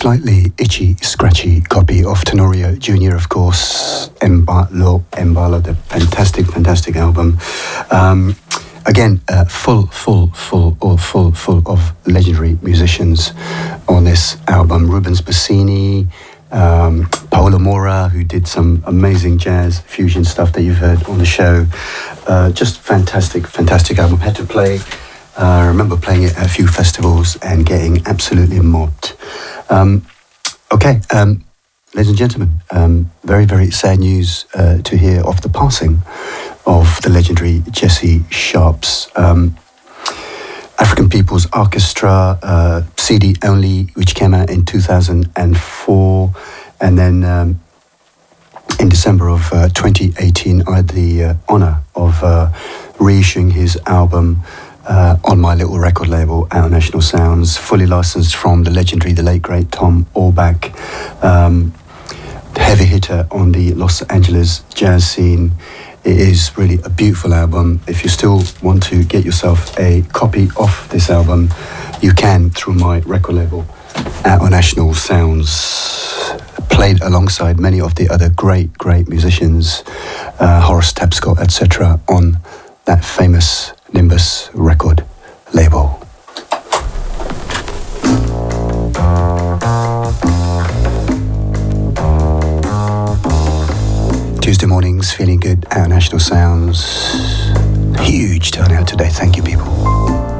slightly itchy, scratchy copy of Tenorio Jr., of course, Embalo, the fantastic album. Again, full of legendary musicians on this album. Rubens Bassini, Paolo Mora, who did some amazing jazz fusion stuff that you've heard on the show. Just fantastic album. Had to play. I remember playing it at a few festivals and getting absolutely mobbed. Ladies and gentlemen, very sad news to hear of the passing of the legendary Jesse Sharp's African People's Orchestra CD only, which came out in 2004, and then in December of 2018 I had the honour of reissuing his album on my little record label, Our National Sounds, fully licensed from the legendary, the late great Tom Orbach, heavy hitter on the Los Angeles jazz scene. It is really a beautiful album. If you still want to get yourself a copy of this album, you can through my record label, Our National Sounds. Played alongside many of the other great musicians, Horace Tapscott, etc., on that famous Nimbus record label. Tuesday mornings, feeling good, Our National Sounds. Huge turnout today, thank you people.